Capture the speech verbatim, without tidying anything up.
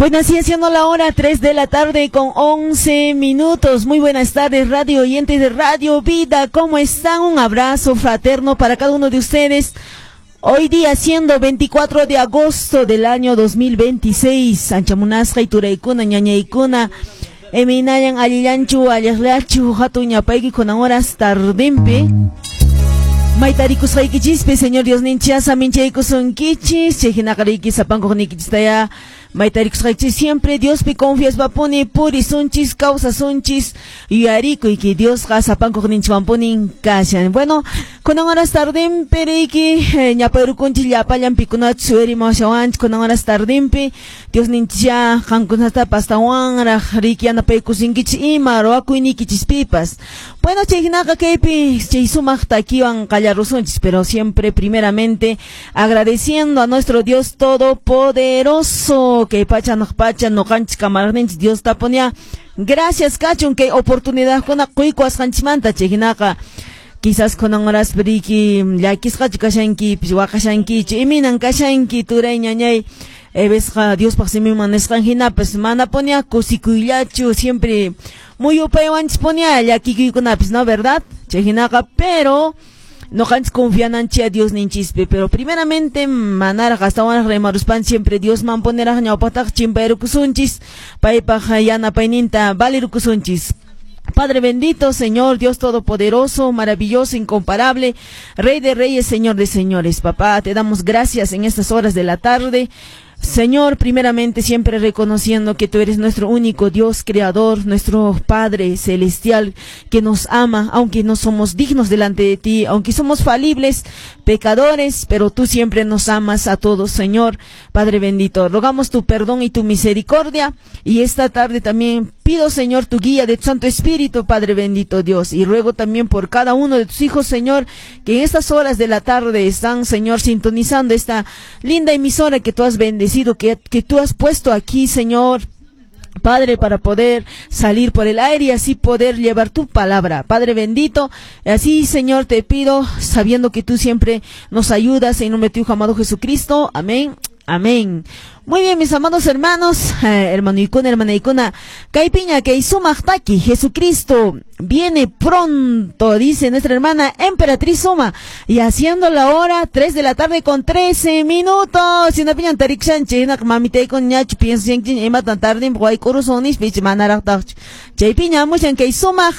Bueno, así siendo la hora tres de la tarde con once minutos. Muy buenas tardes, radio oyentes de Radio Vida. ¿Cómo están? Un abrazo fraterno para cada uno de ustedes. Hoy día siendo veinticuatro de agosto del año dos mil veintiséis. Anchamunasqa y Turaykuna, Ñañaykuna. Eminayan alillanchu, allahlachu, hatuñapayki con horas tardempe. Maitarikus haykichispe, Señor Dios ninchasa, minchaykusunkichis, chejinakariki sapankunikistaya. Maitarikus haykchis siempre Dios pi confias vapuni, puri sunchis, causa sunchis, yarico y que Dios sapanko ninchwampunin kashan. Bueno, con horas tardempe, reiki, ñaparukunchis llapayan pikunatsu erimo shawanch, con horas tardempe, Dios nincha, hankunata pastawanra, riki anapaykusinkichis ima, roakuinikichis pipas. Bueno, chejinaka kepi, cheisumak takiwan kallarusunchis, pero siempre primeramente agradeciendo a nuestro Dios Todopoderoso, que pacha no pacha no canch camarnench Dios taponia. Gracias cachun que oportunidad con cuicuas canchimanta chejinaka. Quizás con horas briki, ya quizás kashanki, piwakashanki, chiminan kashanki, turay ñañay. Eh, ves Dios pasimi manescanjina, pues mana ponia cusicuylachu, siempre muy upaywanch ponia, ya kikuykunapis, ¿no? ¿Verdad? Chejinaka, pero no canch confiananchi a Dios ninchispe, pero primeramente manar gastawan remaruspan siempre Dios man ponera ñawpatak chimperukusunchis, paypaj yana paininta valirukusunchis. Padre bendito, Señor, Dios todopoderoso, maravilloso, incomparable, Rey de reyes, Señor de señores. Papá, te damos gracias en estas horas de la tarde. Señor, primeramente siempre reconociendo que tú eres nuestro único Dios creador, nuestro Padre celestial que nos ama, aunque no somos dignos delante de ti, aunque somos falibles, pecadores, pero tú siempre nos amas a todos, Señor. Padre bendito, rogamos tu perdón y tu misericordia, y esta tarde también pido, Señor, tu guía de tu Santo Espíritu, Padre bendito Dios, y ruego también por cada uno de tus hijos, Señor, que en estas horas de la tarde están, Señor, sintonizando esta linda emisora que tú has bendecido, que, que tú has puesto aquí, Señor, Padre, para poder salir por el aire y así poder llevar tu palabra. Padre bendito, así, Señor, te pido, sabiendo que tú siempre nos ayudas, en nombre de tu Hijo amado Jesucristo. Amén. Amén. Muy bien, mis amados hermanos, eh, hermano Icuna, hermana Icuna, Caipiña, que Sumachtaki, Jesucristo viene pronto, dice nuestra hermana Emperatriz Suma, y haciendo la hora tres de la tarde con trece minutos. Si no piñan tarik shanche, na mamite con ñach, piensen que ema tan tarde, guay corusonis, pich manarak tach. Caipiña, muchan que Sumach,